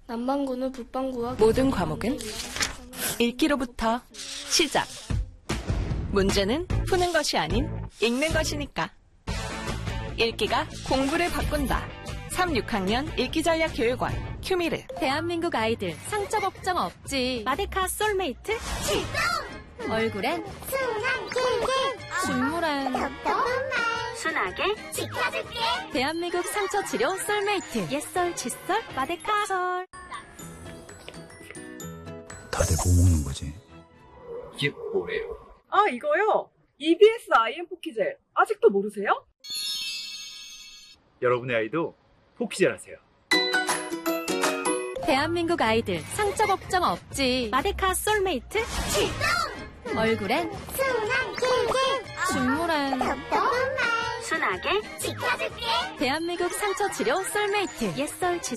남반구는 북반구와 모든 과목은 읽기로부터 시작. 문제는 푸는 것이 아닌 읽는 것이니까. 읽기가 공부를 바꾼다. 3, 6학년 읽기전략교육원 큐미르. 대한민국 아이들 상처 걱정 없지. 마데카 솔메이트 출동! 얼굴엔 순한 꿀꿀 식물엔 덕덕한 말 순하게 지켜줄게. 대한민국 상처 치료 솔메이트. 옛설 칫솔 마데카 솔. 다들 뭐 먹는 거지? 이게 뭐래요? 아, 이거요? EBS IM 포키젤. 아직도 모르세요? 여러분의 아이도 포키젤 하세요. 대한민국 아이들 상처 걱정 없지. 마데카 솔메이트 출동! 얼굴엔 순한 꿀꿀 식물엔 덕덕한 말 순하게 지켜줄게. 대한민국 상처 치료 솔메이트. 옛설 칫솔